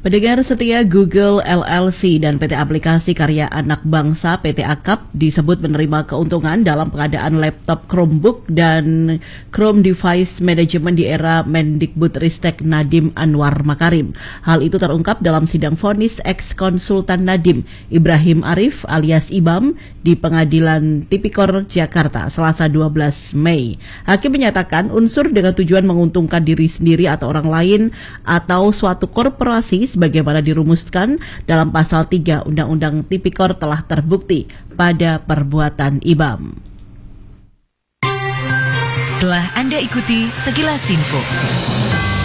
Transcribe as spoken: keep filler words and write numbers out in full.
Pendengar setia, Google L L C dan P T Aplikasi Karya Anak Bangsa P T A K A P disebut menerima keuntungan dalam pengadaan laptop Chromebook dan Chrome Device Management di era Mendikbudristek Nadiem Anwar Makarim. Hal itu terungkap dalam sidang vonis ex-konsultan Nadiem Ibrahim Arif alias Ibam di Pengadilan Tipikor Jakarta Selasa dua belas Mei. Hakim menyatakan unsur dengan tujuan menguntungkan diri sendiri atau orang lain atau suatu korporasi sebagaimana dirumuskan dalam pasal tiga Undang-Undang Tipikor telah terbukti pada perbuatan Ibam. Telah Anda ikuti sekilas info.